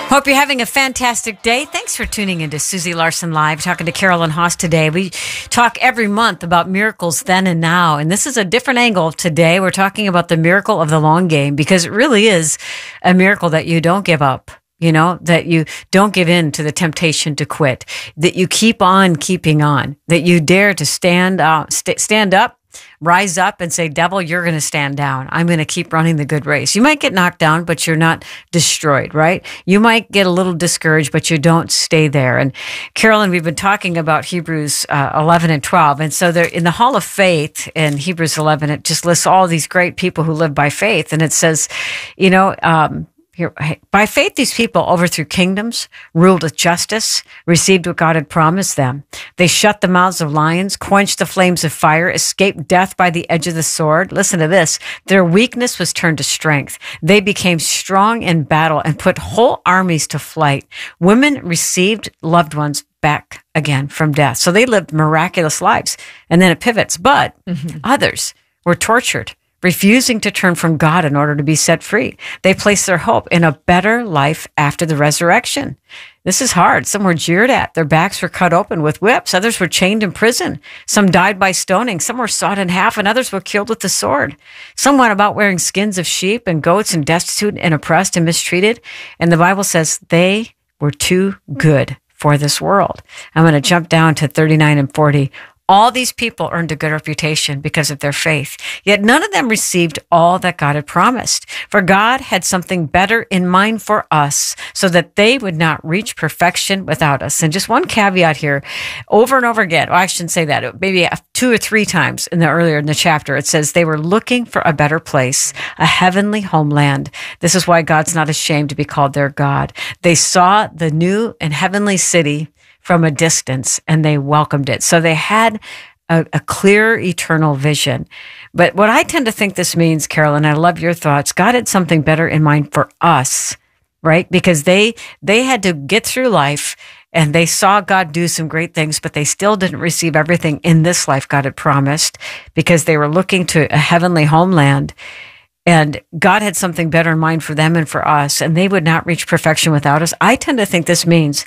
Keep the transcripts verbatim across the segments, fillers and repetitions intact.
Hope you're having a fantastic day. Thanks for tuning into Susie Larson Live, talking to Carolyn Haas today. We talk every month about miracles then and now, and this is a different angle today. We're talking about the miracle of the long game, because it really is a miracle that you don't give up, you know, that you don't give in to the temptation to quit, that you keep on keeping on, that you dare to stand out, st- stand up, rise up and say, devil, you're going to stand down. I'm going to keep running the good race. You might get knocked down, but you're not destroyed, right? You might get a little discouraged, but you don't stay there. And Carolyn, we've been talking about Hebrews uh, eleven and twelve. And so they're in the Hall of Faith in Hebrews eleven, it just lists all these great people who live by faith. And it says, you know, um, Here, by faith, these people overthrew kingdoms, ruled with justice, received what God had promised them. They shut the mouths of lions, quenched the flames of fire, escaped death by the edge of the sword. Listen to this. Their weakness was turned to strength. They became strong in battle and put whole armies to flight. Women received loved ones back again from death. So they lived miraculous lives. And then it pivots. But mm-hmm. others were tortured, refusing to turn from God in order to be set free. They placed their hope in a better life after the resurrection. This is hard. Some were jeered at. Their backs were cut open with whips. Others were chained in prison. Some died by stoning. Some were sawed in half, and others were killed with the sword. Some went about wearing skins of sheep and goats and destitute and oppressed and mistreated. And the Bible says they were too good for this world. I'm going to jump down to thirty-nine and forty. All these people earned a good reputation because of their faith, yet none of them received all that God had promised. For God had something better in mind for us, so that they would not reach perfection without us. And just one caveat here, over and over again, well, I shouldn't say that, maybe two or three times in the earlier in the chapter, it says they were looking for a better place, a heavenly homeland. This is why God's not ashamed to be called their God. They saw the new and heavenly city from a distance, and they welcomed it. So they had a, a clear, eternal vision. But what I tend to think this means, Carolyn, I love your thoughts, God had something better in mind for us, right? Because they they had to get through life, and they saw God do some great things, but they still didn't receive everything in this life God had promised, because they were looking to a heavenly homeland. And God had something better in mind for them and for us, and they would not reach perfection without us. I tend to think this means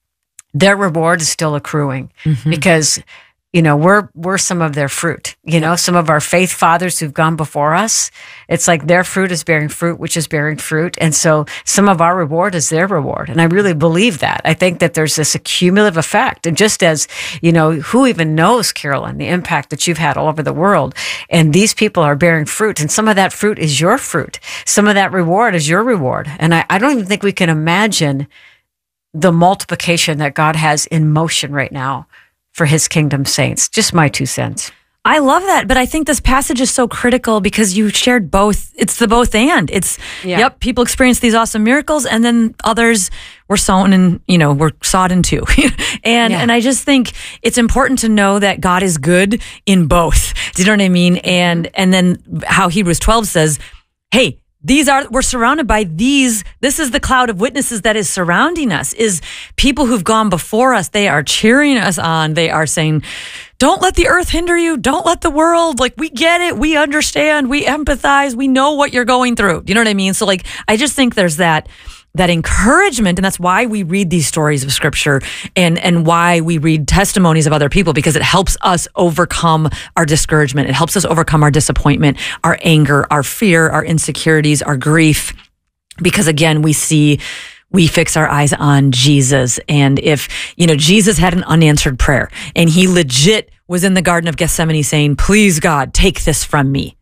their reward is still accruing, mm-hmm. because, you know, we're, we're some of their fruit, you know, some of our faith fathers who've gone before us. It's like their fruit is bearing fruit, which is bearing fruit. And so some of our reward is their reward. And I really believe that. I think that there's this accumulative effect. And just as, you know, who even knows, Carolyn, the impact that you've had all over the world. And these people are bearing fruit. And some of that fruit is your fruit. Some of that reward is your reward. And I, I don't even think we can imagine the multiplication that God has in motion right now for his kingdom saints. Just my two cents. I love that, but I think this passage is so critical because you shared both. It's the both and. It's, yeah. Yep, people experience these awesome miracles, and then others were sown and, you know, were sawed in two. and yeah. and I just think it's important to know that God is good in both. Do you know what I mean? And and then how Hebrews twelve says, hey, These are, we're surrounded by these, this is the cloud of witnesses that is surrounding us, is people who've gone before us. They are cheering us on. They are saying, don't let the earth hinder you. Don't let the world, like, we get it. We understand. We empathize. We know what you're going through. You know what I mean? So, like, I just think there's that, that encouragement, and that's why we read these stories of scripture, and, and why we read testimonies of other people, because it helps us overcome our discouragement. It helps us overcome our disappointment, our anger, our fear, our insecurities, our grief, because again, we see, we fix our eyes on Jesus. And if, you know, Jesus had an unanswered prayer, and he legit was in the Garden of Gethsemane saying, please God, take this from me,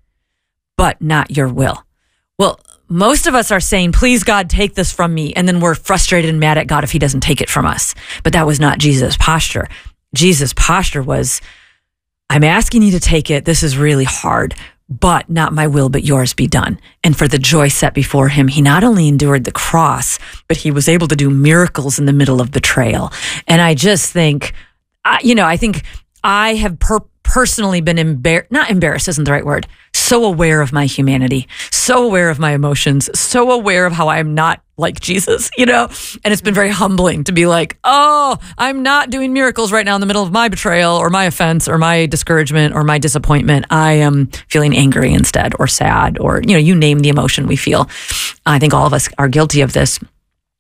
but not your will. Well, most of us are saying, please God, take this from me. And then we're frustrated and mad at God if he doesn't take it from us. But that was not Jesus' posture. Jesus' posture was, I'm asking you to take it. This is really hard, but not my will, but yours be done. And for the joy set before him, he not only endured the cross, but he was able to do miracles in the middle of betrayal. And I just think, I, you know, I think I have per- personally been embarrassed, not embarrassed isn't the right word, so aware of my humanity, so aware of my emotions, so aware of how I'm not like Jesus, you know? And it's been very humbling to be like, oh, I'm not doing miracles right now in the middle of my betrayal or my offense or my discouragement or my disappointment. I am feeling angry instead, or sad, or, you know, you name the emotion we feel. I think all of us are guilty of this.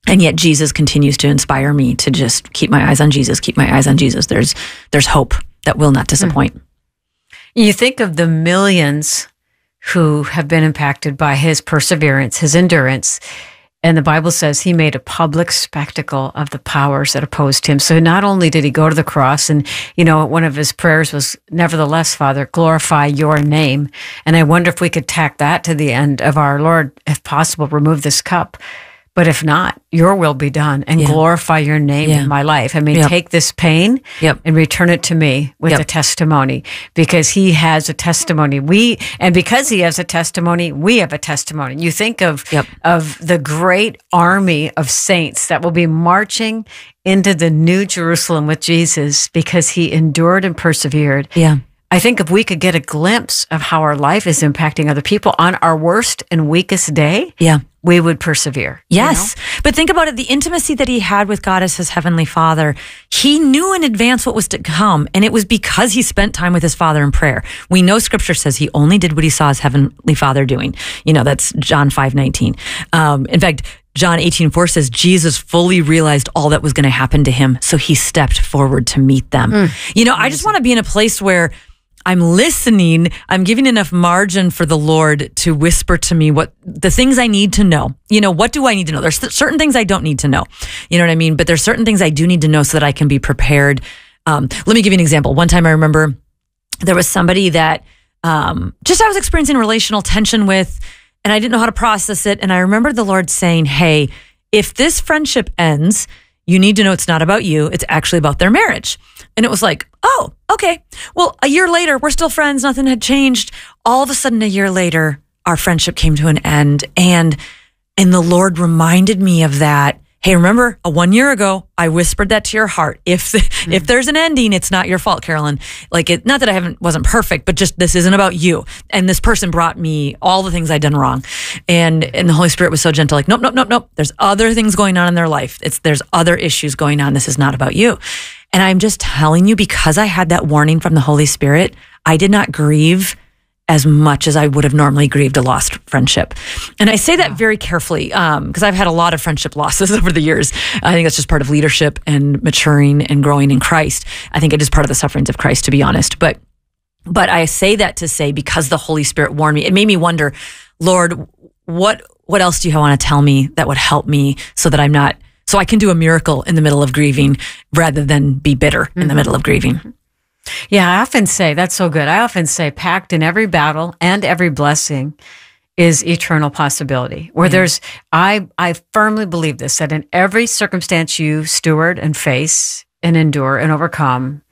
And yet Jesus continues to inspire me to just keep my eyes on Jesus, keep my eyes on Jesus. There's there's hope that will not disappoint. Mm-hmm. You think of the millions who have been impacted by his perseverance, his endurance. And the Bible says he made a public spectacle of the powers that opposed him. So not only did he go to the cross, and, you know, one of his prayers was, nevertheless, Father, glorify your name. And I wonder if we could tack that to the end of our Lord, if possible, remove this cup. But if not, your will be done, and yeah. glorify your name yeah. in my life. I mean, yep. take this pain yep. and return it to me with yep. a testimony, because he has a testimony. We, and because he has a testimony, we have a testimony. You think of, yep. of the great army of saints that will be marching into the New Jerusalem with Jesus because he endured and persevered. Yeah. I think if we could get a glimpse of how our life is impacting other people on our worst and weakest day, yeah. we would persevere. Yes. You know? But think about it, the intimacy that he had with God as his heavenly Father, he knew in advance what was to come, and it was because he spent time with his Father in prayer. We know Scripture says he only did what he saw his heavenly Father doing. You know, that's John five nineteen. Um, in fact, John eighteen four says Jesus fully realized all that was going to happen to him, so he stepped forward to meet them. Mm. You know, I just want to be in a place where I'm listening. I'm giving enough margin for the Lord to whisper to me what the things I need to know. You know, what do I need to know? There's certain things I don't need to know. You know what I mean? But there's certain things I do need to know so that I can be prepared. Um, let me give you an example. One time I remember there was somebody that um, just I was experiencing relational tension with, and I didn't know how to process it. And I remember the Lord saying, hey, if this friendship ends, you need to know it's not about you. It's actually about their marriage. And it was like, oh, okay. Well, a year later, we're still friends. Nothing had changed. All of a sudden, a year later, our friendship came to an end. And, and the Lord reminded me of that. Hey, remember, a one year ago, I whispered that to your heart. If the, mm-hmm. if there's an ending, it's not your fault, Carolyn. Like, it, not that I haven't wasn't perfect, but just this isn't about you. And this person brought me all the things I'd done wrong, and and the Holy Spirit was so gentle. Like, nope, nope, nope, nope. There's other things going on in their life. It's there's other issues going on. This is not about you. And I'm just telling you, because I had that warning from the Holy Spirit, I did not grieve as much as I would have normally grieved a lost friendship. And I say that wow. very carefully because um, I've had a lot of friendship losses over the years. I think that's just part of leadership and maturing and growing in Christ. I think it is part of the sufferings of Christ, to be honest. But but I say that to say, because the Holy Spirit warned me, it made me wonder, Lord, what what else do you want to tell me that would help me so that I'm not, so I can do a miracle in the middle of grieving rather than be bitter mm-hmm. in the middle of grieving. Yeah, I often say, that's so good. I often say, packed in every battle and every blessing is eternal possibility. Where mm-hmm. there's, I, I firmly believe this, that in every circumstance you steward and face and endure and overcome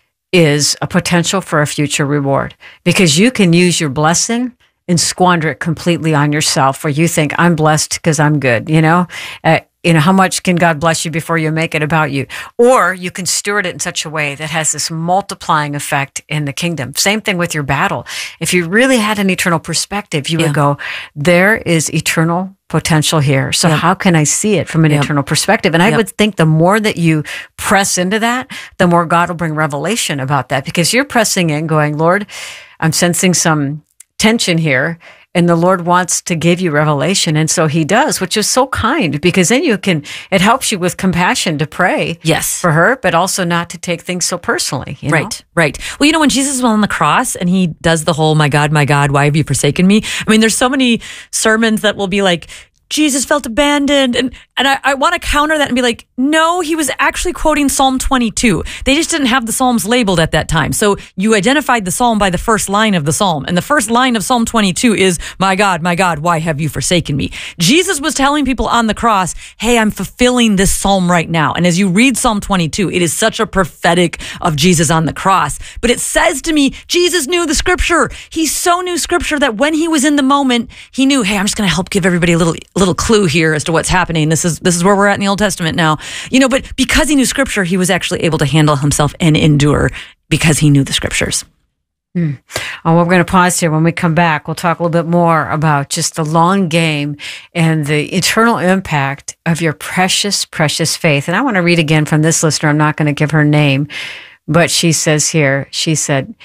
is a potential for a future reward. Because you can use your blessing and squander it completely on yourself, where you think, I'm blessed because I'm good, you know? Uh, You know, how much can God bless you before you make it about you? Or you can steward it in such a way that has this multiplying effect in the kingdom. Same thing with your battle. If you really had an eternal perspective, you yeah. would go, there is eternal potential here. So yep. how can I see it from an yep. eternal perspective? And I yep. would think the more that you press into that, the more God will bring revelation about that, because you're pressing in going, Lord, I'm sensing some tension here. And the Lord wants to give you revelation. And so he does, which is so kind, because then you can, it helps you with compassion to pray yes. for her, but also not to take things so personally. You right, know? right. Well, you know, when Jesus was on the cross and he does the whole, my God, my God, why have you forsaken me? I mean, there's so many sermons that will be like, Jesus felt abandoned. And, and I, I want to counter that and be like, no, he was actually quoting Psalm twenty-two. They just didn't have the Psalms labeled at that time. So you identified the Psalm by the first line of the Psalm. And the first line of Psalm twenty-two is, my God, my God, why have you forsaken me? Jesus was telling people on the cross, hey, I'm fulfilling this Psalm right now. And as you read Psalm twenty-two, it is such a prophetic of Jesus on the cross. But it says to me, Jesus knew the scripture. He so knew scripture that when he was in the moment, he knew, hey, I'm just going to help give everybody a little little clue here as to what's happening. This is this is where we're at in the Old Testament now. You know, but because he knew scripture, he was actually able to handle himself and endure because he knew the scriptures. Hmm. Oh, we're going to pause here. When we come back, we'll talk a little bit more about just the long game and the eternal impact of your precious, precious faith. And I want to read again from this listener. I'm not going to give her name, but she says here, she said,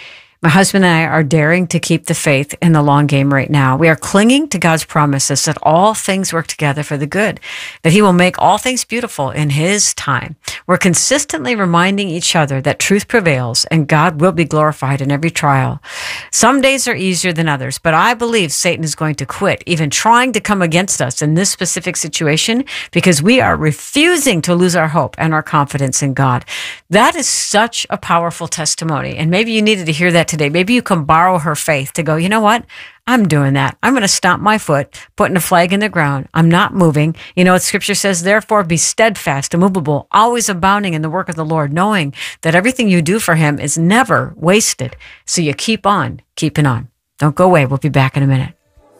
My husband and I are daring to keep the faith in the long game right now. We are clinging to God's promises that all things work together for the good, that He will make all things beautiful in His time. We're consistently reminding each other that truth prevails and God will be glorified in every trial. Some days are easier than others, but I believe Satan is going to quit even trying to come against us in this specific situation because we are refusing to lose our hope and our confidence in God. That is such a powerful testimony, and maybe you needed to hear that today. Maybe you can borrow her faith to go, you know what? I'm doing that. I'm going to stomp my foot, putting a flag in the ground. I'm not moving. You know what Scripture says? Therefore, be steadfast, immovable, always abounding in the work of the Lord, knowing that everything you do for Him is never wasted. So you keep on keeping on. Don't go away. We'll be back in a minute.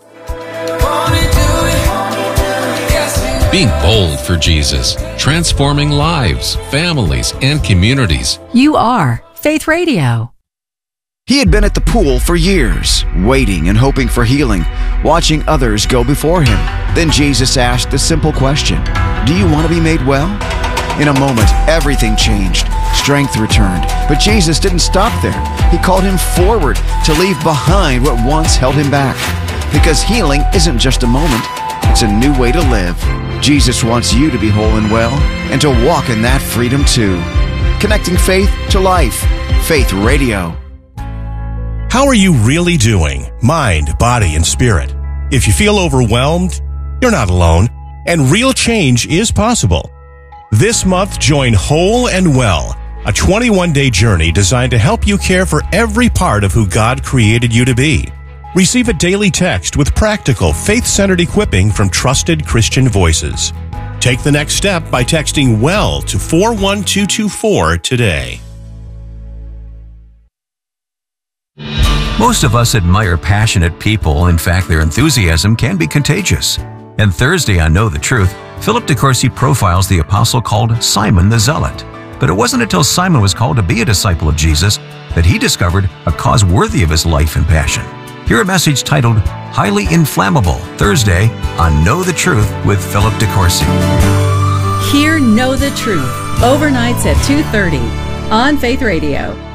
Being bold for Jesus, transforming lives, families, and communities. You are Faith Radio. He had been at the pool for years, waiting and hoping for healing, watching others go before him. Then Jesus asked the simple question, "Do you want to be made well?" In a moment, everything changed. Strength returned. But Jesus didn't stop there. He called him forward to leave behind what once held him back. Because healing isn't just a moment, it's a new way to live. Jesus wants you to be whole and well, and to walk in that freedom too. Connecting faith to life. Faith Radio. How are you really doing? Mind, body, and spirit. If you feel overwhelmed, you're not alone, and real change is possible. This month, join Whole and Well, a twenty-one day journey designed to help you care for every part of who God created you to be. Receive a daily text with practical, faith-centered equipping from trusted Christian voices. Take the next step by texting WELL to four one two two four today. Most of us admire passionate people. In fact, their enthusiasm can be contagious. And Thursday on Know the Truth, Philip DeCourcy profiles the apostle called Simon the Zealot. But it wasn't until Simon was called to be a disciple of Jesus that he discovered a cause worthy of his life and passion. Hear a message titled Highly Inflammable, Thursday on Know the Truth with Philip DeCourcy. Hear Know the Truth, overnights at two thirty on Faith Radio.